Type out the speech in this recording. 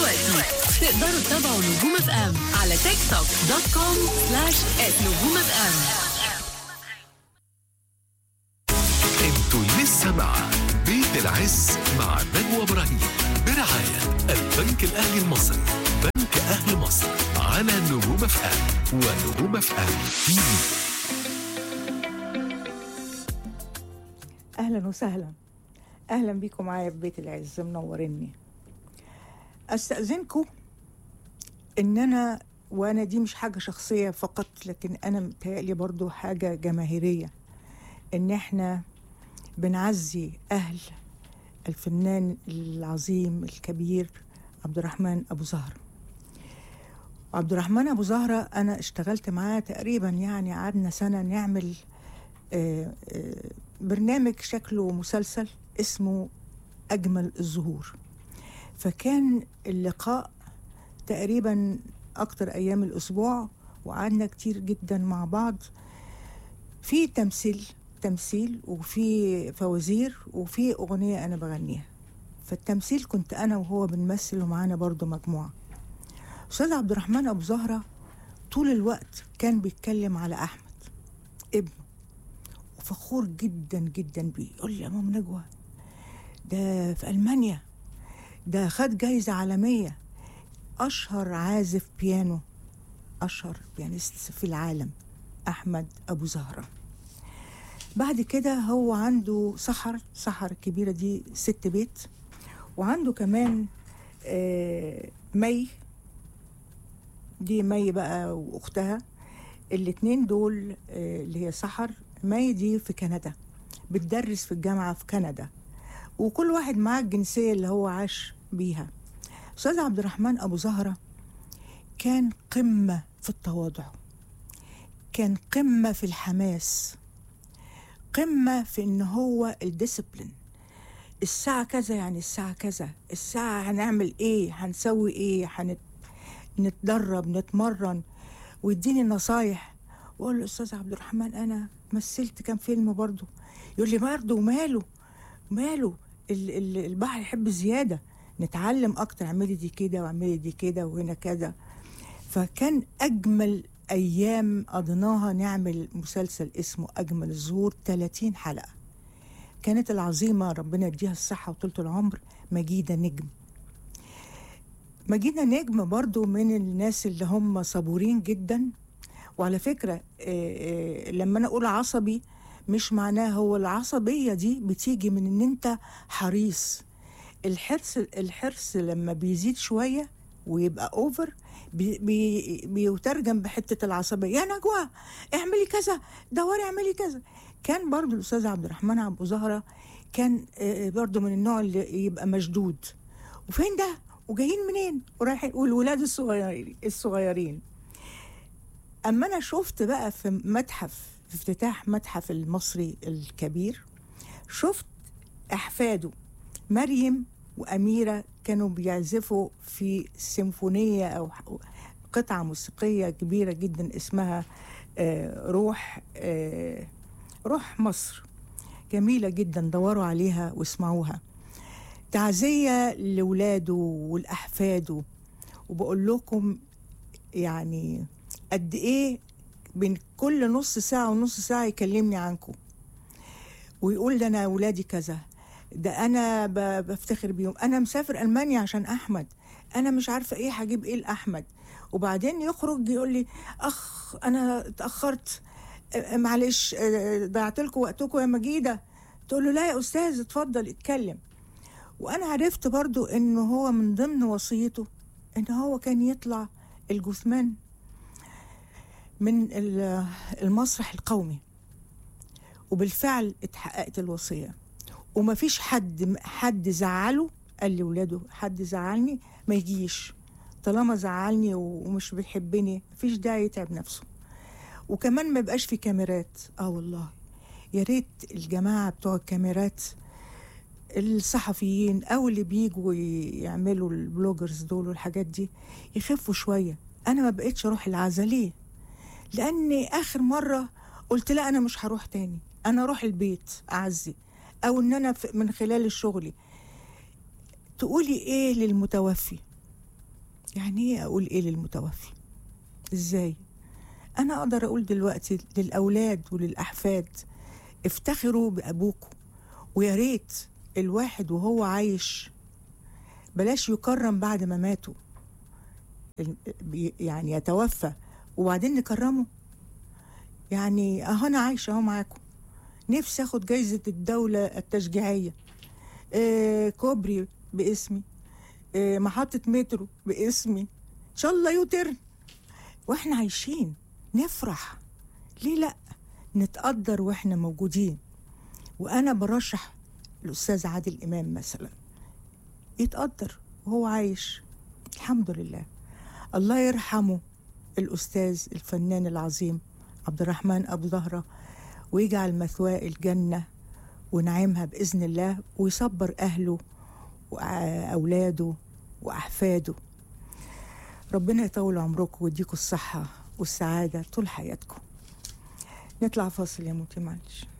دلوقتي تقدروا تتابعوا نجوم اف ام على تيك توك .com/نجوم اف ام. انتوا لسه مع بيت العز مع نجوى إبراهيم برعاية البنك الأهلي المصري، بنك أهل مصر، على نجوم اف ام ونجوم اف ام تي في. أهلا وسهلا، أهلا بيكم معايا في بيت العز، منوريني. أستأذنكم إن أنا، وأنا دي مش حاجة شخصية فقط، لكن أنا متهيألي برضو حاجة جماهيرية، إن إحنا بنعزي أهل الفنان العظيم الكبير عبد الرحمن أبو زهرة. عبد الرحمن أبو زهرة أنا اشتغلت معاه تقريبا، يعني قعدنا سنة نعمل برنامج شكله مسلسل اسمه أجمل الزهور. فكان اللقاء تقريبا أكتر أيام الأسبوع، وقعدنا كتير جدا مع بعض في تمثيل وفي فوازير وفي أغنية أنا بغنيها. فالتمثيل كنت أنا وهو بنمثل، ومعانا برضو مجموعة. أستاذ عبد الرحمن أبو زهرة طول الوقت كان بيتكلم على أحمد ابنه، وفخور جدا جدا بيه. يقول لي يا ماما نجوى، ده في ألمانيا، ده خد جايزة عالمية، أشهر عازف بيانو، أشهر بيانيست في العالم، أحمد أبو زهرة. بعد كده هو عنده سحر الكبيرة دي 6 بيت، وعنده كمان مي، دي مي بقى وأختها، الاتنين دول اللي هي سحر. مي دي في كندا، بتدرس في الجامعة في كندا، وكل واحد معاه الجنسية اللي هو عاش بيها. أستاذ عبد الرحمن أبو زهرة كان قمة في التواضع، كان قمة في الحماس، قمة في إن هو الديسبلين. الساعة كذا يعني الساعة كذا، الساعة هنعمل إيه، هنسوي إيه، نتدرب، نتمرن، ويديني نصايح. وأقول له أستاذ عبد الرحمن أنا مثلت كام فيلم برضو. يقول لي برضو ماله البحر يحب زيادة، نتعلم أكتر، اعملي دي كده واعملي دي كده وهنا كده. فكان أجمل أيام قضيناها نعمل مسلسل اسمه أجمل الزهور، 30 حلقة. كانت العظيمة ربنا يديها الصحة وطولة العمر مجيدة نجم برضو من الناس اللي هم صبورين جدا. وعلى فكرة لما أنا أقول عصبي مش معناه، هو العصبية دي بتيجي من إن أنت حريص. الحرص لما بيزيد شوية ويبقى أوفر بيترجم بحتة العصبية. يا نجوى اعملي كذا، دوري اعملي كذا. كان برضو الأستاذ عبد الرحمن أبو زهرة كان برضو من النوع اللي يبقى مشدود، وفين ده وجايين منين ورايحين، والولاد الصغيرين. أما أنا شفت بقى في افتتاح متحف المصري الكبير، شفت أحفاده مريم وأميرة كانوا بيعزفوا في سيمفونية أو قطعة موسيقية كبيرة جدا اسمها روح مصر، جميلة جدا، دوروا عليها واسمعوها. تعزية لولاده والأحفاده. وبقول لكم يعني قد إيه بين كل نص ساعة ونص ساعة يكلمني عنكم ويقول ده أنا ولادي كذا، ده أنا بفتخر بيهم، أنا مسافر ألمانيا عشان أحمد، أنا مش عارفة إيه هجيب إيه لأحمد. وبعدين يخرج يقول لي أخ أنا اتأخرت، معلش ضيعت لكم وقتكم يا مجيدة. تقول له لا يا أستاذ اتفضل اتكلم. وأنا عرفت برضو إنه هو من ضمن وصيته إنه هو كان يطلع الجثمان من المسرح القومي، وبالفعل اتحققت الوصية. وما فيش حد زعله، قال لي ولاده حد زعلني ما يجيش، طالما زعلني ومش بيحبني مفيش داعي يتعب نفسه. وكمان ما يبقاش في كاميرات. والله يا ريت الجماعة بتوع الكاميرات، الصحفيين او اللي بيجوا يعملوا البلوجرز دول والحاجات دي يخفوا شوية. انا ما بقيتش اروح العزا. ليه؟ لاني اخر مرة قلت لا انا مش هروح تاني، انا اروح البيت اعزي، او ان انا من خلال الشغل. تقولي ايه للمتوفي؟ يعني ايه اقول ايه للمتوفي؟ ازاي؟ انا اقدر اقول دلوقتي للاولاد وللاحفاد افتخروا بابوكم، ويا ريت الواحد وهو عايش بلاش يكرم بعد ما ماتوا، يعني يتوفى وبعدين نكرمه. يعني انا عايشه اهو معاكم، نفسي اخد جايزه الدوله التشجيعيه، كوبري باسمي، محطه مترو باسمي، ان شاء الله يوتر، واحنا عايشين نفرح. ليه لا نتقدر واحنا موجودين؟ وانا برشح الاستاذ عادل امام مثلا يتقدر وهو عايش. الحمد لله. الله يرحمه الأستاذ الفنان العظيم عبد الرحمن أبو زهرة، ويجعل مثواه الجنة ونعيمها بإذن الله، ويصبر أهله وأولاده وأحفاده. ربنا يطول عمركم ويديكم الصحة والسعادة طول حياتكم. نطلع فاصل يا موتي معلش.